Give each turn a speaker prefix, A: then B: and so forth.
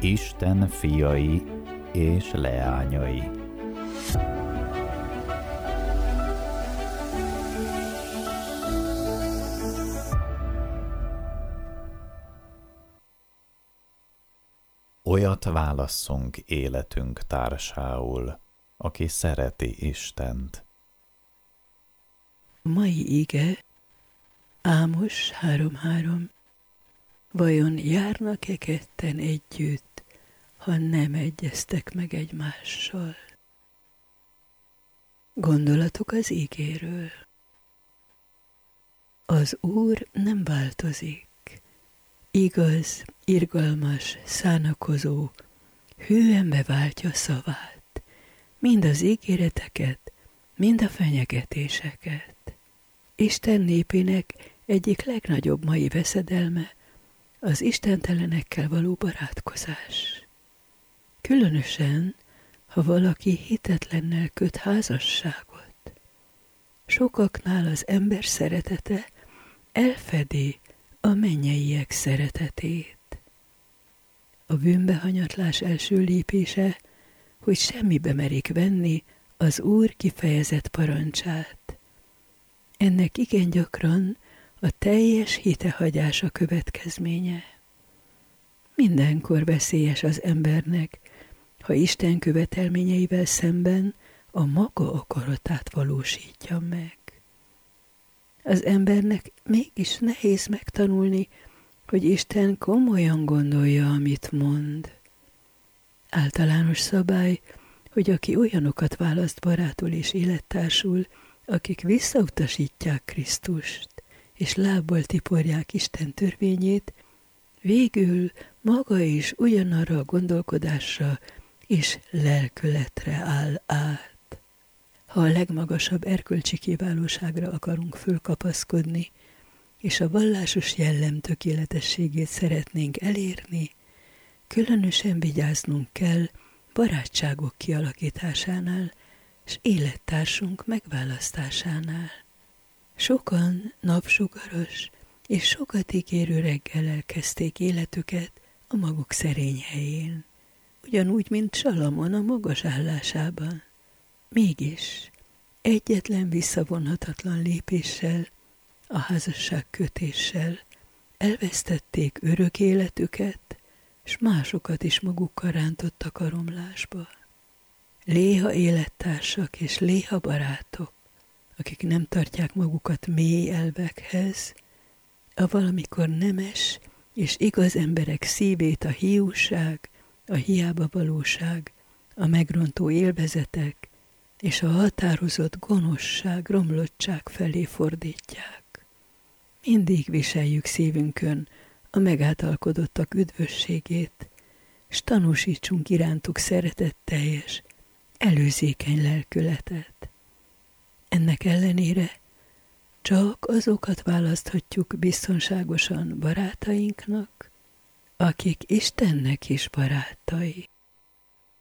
A: Isten fiai és leányai. Olyat válasszunk életünk társául, aki szereti Istent.
B: Mai ige, Ámos 3:3. Vajon járnak-e ketten együtt, ha nem egyeztek meg egymással? Gondolatok az igéről. Az Úr nem változik. Igaz, irgalmas, szánakozó, hűen beváltja szavát, mind az ígéreteket, mind a fenyegetéseket. Isten népének egyik legnagyobb mai veszedelme az istentelenekkel való barátkozás. Különösen, ha valaki hitetlennel köt házasságot. Sokaknál az ember szeretete elfedi a mennyeiek szeretetét. A bűnbehanyatlás első lépése, hogy semmibe merik venni az Úr kifejezett parancsát. Ennek igen gyakran a teljes hitehagyása következménye. Mindenkor veszélyes az embernek, ha Isten követelményeivel szemben a maga akaratát valósítja meg. Az embernek mégis nehéz megtanulni, hogy Isten komolyan gondolja, amit mond. Általános szabály, hogy aki olyanokat választ barátul és élettársul, akik visszautasítják Krisztust, és lábbal tiporják Isten törvényét, végül maga is ugyanarra a gondolkodásra és lelkületre áll át. Ha a legmagasabb erkölcsi kiválóságra akarunk fölkapaszkodni, és a vallásos jellem tökéletességét szeretnénk elérni, különösen vigyáznunk kell barátságok kialakításánál, és élettársunk megválasztásánál. Sokan napsugaras és sokat ígérő reggellel kezdték életüket a maguk szerény helyén, ugyanúgy, mint Salamon a magas állásában. Mégis egyetlen visszavonhatatlan lépéssel, a házasság kötéssel elvesztették örök életüket, s másokat is magukkal rántottak a romlásba. Léha élettársak és léha barátok, akik nem tartják magukat mély elvekhez, a valamikor nemes és igaz emberek szívét a hiúság, a hiába valóság, a megrontó élvezetek és a határozott gonoszság, romlottság felé fordítják. Mindig viseljük szívünkön a megátalkodottak üdvösségét, s tanúsítsunk irántuk szeretetteljes, előzékeny lelkületet. Ennek ellenére csak azokat választhatjuk biztonságosan barátainknak, akik Istennek is barátai.